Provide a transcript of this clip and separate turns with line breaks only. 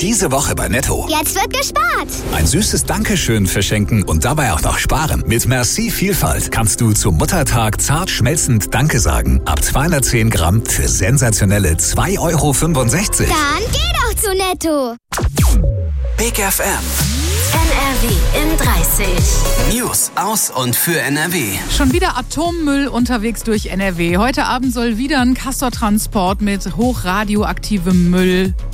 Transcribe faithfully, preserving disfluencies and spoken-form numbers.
Diese Woche bei Netto.
Jetzt wird gespart.
Ein süßes Dankeschön verschenken und dabei auch noch sparen. Mit Merci Vielfalt kannst du zum Muttertag zart schmelzend Danke sagen. Ab zweihundertzehn Gramm für sensationelle zwei Euro fünfundsechzig.
Dann geh doch zu Netto.
Big F M.
N R W in dreißig.
News aus und für N R W.
Schon wieder Atommüll unterwegs durch N R W. Heute Abend soll wieder ein Castortransport mit hochradioaktivem Müll